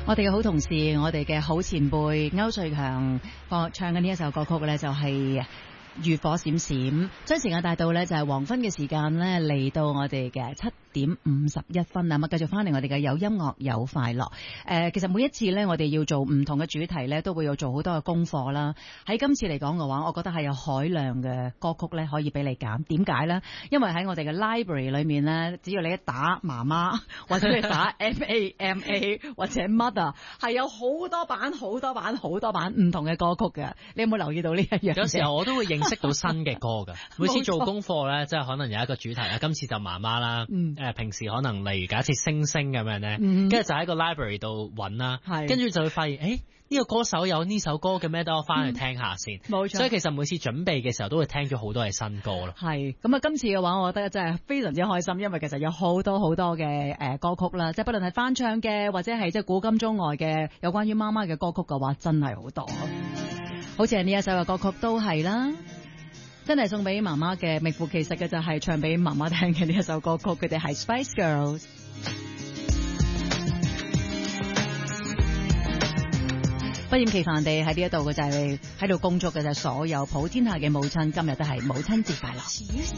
我哋嘅好同事，我哋嘅好前輩歐瑞強唱嘅呢一首歌曲咧，就係月火閃閃，將時間帶到咧就係黃昏嘅時間咧，嚟到我哋嘅7:51啊！繼續翻嚟我哋嘅有音樂有快樂。其實每一次咧，我哋要做唔同嘅主題咧，都會有做好多嘅功課啦。喺今次嚟講嘅話，我覺得係有海量嘅歌曲咧，可以俾你揀。點解咧？因為喺我哋嘅 library 裏面咧，只要你一打媽媽或者你打 MAMA 或者 mother， 係有好多版唔同嘅歌曲嘅。你有冇留意到呢一樣？ 有時候我都會認識到新嘅歌㗎。每次做功課咧，即係可能有一個主題啦，今次就媽媽啦。平時可能例如假設星星咁樣咧，跟住就喺個 library 度揾啦，跟住就會發現，呢個歌手有呢首歌嘅咩？等我翻去聽下先。冇錯。所以其實每次準備嘅時候都會聽咗好多嘅新歌咯。係。咁啊，今次嘅話，我覺得真係非常之開心，因為其實有好多嘅歌曲啦，即係不論係翻唱嘅，或者係即係古今中外嘅有關於媽媽嘅歌曲嘅話，真係好多。好似係呢一首嘅歌曲都係啦。真係送俾媽媽嘅，名副其實嘅就係唱俾媽媽聽嘅呢一首歌曲，佢哋係 Spice Girls。不厭其煩地喺呢一度嘅就係喺度工作嘅就係所有普天下嘅母親，今日都係母親節快樂。